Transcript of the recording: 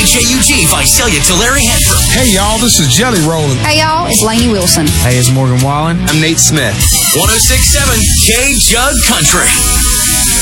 WJUG Visalia Tulare Hanford. Hey, y'all, this is Jelly Rollin'. Hey, y'all, it's Lainey Wilson. Hey, it's Morgan Wallen. I'm Nate Smith. 106.7 K-Jug Country.